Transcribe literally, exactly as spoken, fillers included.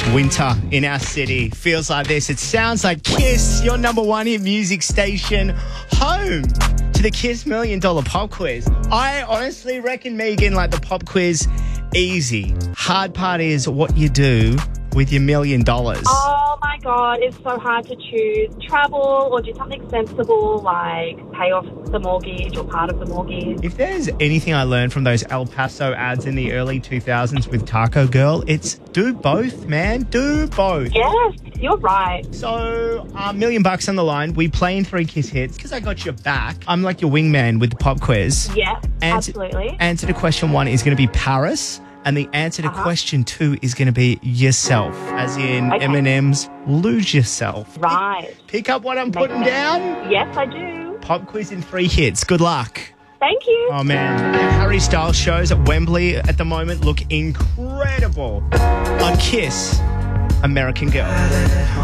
Winter in our city feels like this. It sounds like Kiss, your number one hit music station, home to the Kiss Million Dollar Pop Quiz. I honestly reckon, Megan, like the pop quiz, easy. Hard part is what you do with your million dollars. Oh my God, it's so hard to choose. Travel or do something sensible like pay off the mortgage or part of the mortgage. If there's anything I learned from those El Paso ads in the early two thousands with Taco Girl, it's do both, man. Do both. Yes, you're right. So, a uh, million bucks on the line. We play in three Kiss hits because I got your back. I'm like your wingman with the pop quiz. Yes, Answer, absolutely. Answer to question one is going to be Paris. And the answer to uh-huh. question two is going to be yourself, as in okay. Eminem's Lose Yourself. Right. Pick up what I'm putting Make down? Yes, I do. Pop quiz in three hits. Good luck. Thank you. Oh, man. The Harry Styles shows at Wembley at the moment look incredible. On Kiss, American Girl.